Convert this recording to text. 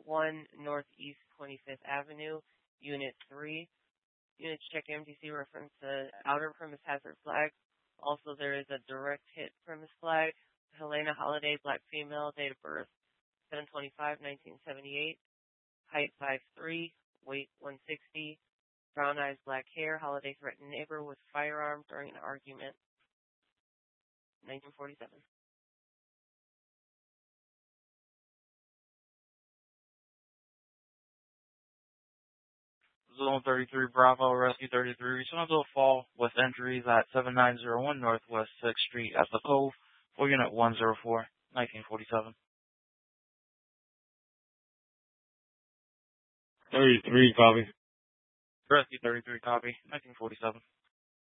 1 Northeast 25th Avenue, Unit 3. Units check MDC reference the outer premise hazard flag. Also, there is a direct hit premise flag. Helena Holiday, black female, date of birth 7/25/1978, height 5'3", weight 160, brown eyes, black hair. Holiday threatened neighbor with firearm during an argument. 1947. Zone 33 Bravo, Rescue 33, return to a fall with injuries at 7901 Northwest 6th Street at the Cove for Unit 104, 1947. 33, copy. Rescue 33, copy, 1947.